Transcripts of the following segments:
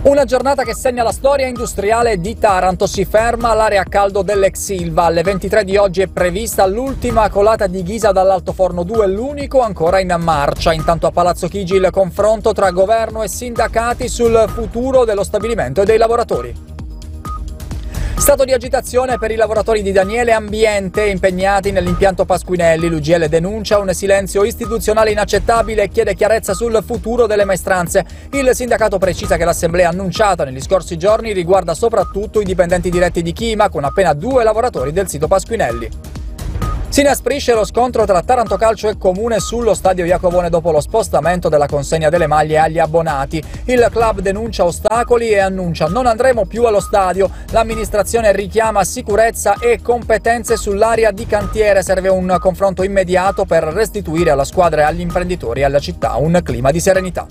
Una giornata che segna la storia industriale di Taranto. Si ferma l'area a caldo dell'ex Ilva. Alle 23 di oggi è prevista l'ultima colata di ghisa dall'altoforno 2, l'unico ancora in marcia. Intanto a Palazzo Chigi il confronto tra governo e sindacati sul futuro dello stabilimento e dei lavoratori. Stato di agitazione per i lavoratori di Daniele Ambiente impegnati nell'impianto Pasquinelli. L'UGL denuncia un silenzio istituzionale inaccettabile e chiede chiarezza sul futuro delle maestranze. Il sindacato precisa che l'assemblea annunciata negli scorsi giorni riguarda soprattutto i dipendenti diretti di Chima, con appena 2 lavoratori del sito Pasquinelli. Si inasprisce lo scontro tra Taranto Calcio e Comune sullo stadio Iacovone dopo lo spostamento della consegna delle maglie agli abbonati. Il club denuncia ostacoli e annuncia: non andremo più allo stadio. L'amministrazione richiama sicurezza e competenze sull'area di cantiere. Serve un confronto immediato per restituire alla squadra e agli imprenditori e alla città un clima di serenità.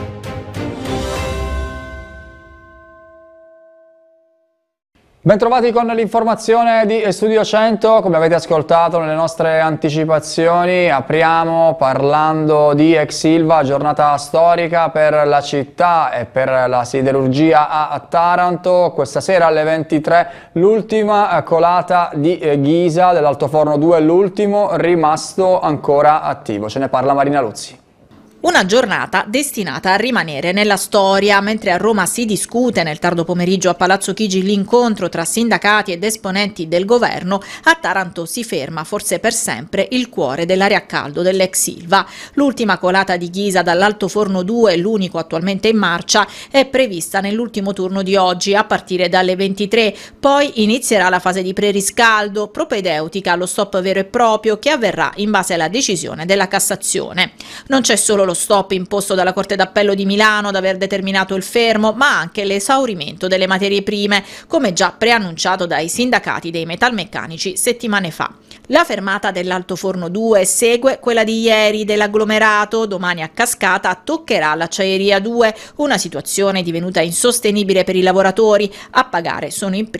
Bentrovati con l'informazione di Studio 100. Come avete ascoltato nelle nostre anticipazioni, apriamo parlando di ex Ilva, giornata storica per la città e per la siderurgia a Taranto. Questa sera alle 23 l'ultima colata di ghisa dell'altoforno 2, l'ultimo rimasto ancora attivo. Ce ne parla Marina Luzzi. Una giornata destinata a rimanere nella storia. Mentre a Roma si discute nel tardo pomeriggio a Palazzo Chigi l'incontro tra sindacati ed esponenti del governo, a Taranto si ferma, forse per sempre, il cuore dell'area a caldo dell'ex Ilva. L'ultima colata di ghisa dall'altoforno 2, l'unico attualmente in marcia, è prevista nell'ultimo turno di oggi a partire dalle 23. Poi inizierà la fase di preriscaldo, propedeutica allo stop vero e proprio che avverrà in base alla decisione della Cassazione. Non c'è solo lo stop imposto dalla Corte d'Appello di Milano ad aver determinato il fermo, ma anche l'esaurimento delle materie prime, come già preannunciato dai sindacati dei metalmeccanici settimane fa. La fermata dell'altoforno 2 segue quella di ieri dell'agglomerato. Domani a cascata toccherà l'acciaieria 2, una situazione divenuta insostenibile per i lavoratori. A pagare sono in primis